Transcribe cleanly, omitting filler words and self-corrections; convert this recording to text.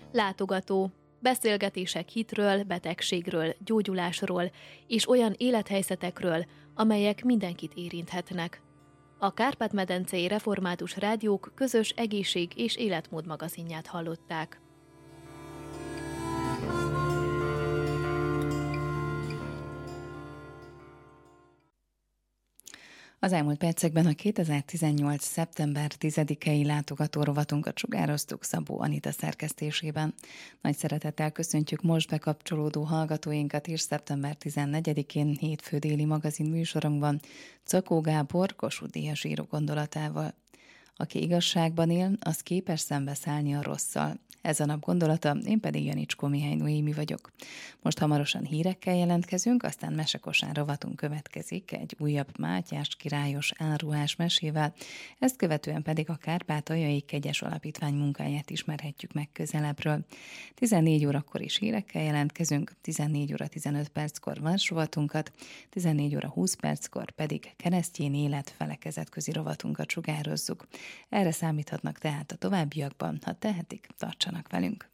Látogató. Beszélgetések hitről, betegségről, gyógyulásról és olyan élethelyzetekről, amelyek mindenkit érinthetnek. A Kárpát-medencei Református Rádiók közös egészség- és életmód magazinját hallották. Az elmúlt percekben a 2018. szeptember 10-i látogatórovatunkat sugároztuk Szabó Anita szerkesztésében. Nagy szeretettel köszöntjük most bekapcsolódó hallgatóinkat is szeptember 14-én hétfő déli magazin műsorunkban Czakó Gábor Kossuth Díjas író gondolatával. Aki igazságban él, az képes szembeszállni a rosszal. Ez a nap gondolata, én pedig Janicskó Mihály Noémi vagyok. Most hamarosan hírekkel jelentkezünk, aztán mesekosán rovatunk következik egy újabb Mátyás királyos áruhás mesével, ezt követően pedig a Kárpátaljai Kegyes Alapítvány munkáját ismerhetjük meg közelebbről. 14 órakor is hírekkel jelentkezünk, 14 óra 15 perckor rovatunkat, 14 óra 20 perckor pedig keresztény élet felekezetközi rovatunkat sugározzuk. Erre számíthatnak tehát a továbbiakban, ha tehetik, tartsanak velünk.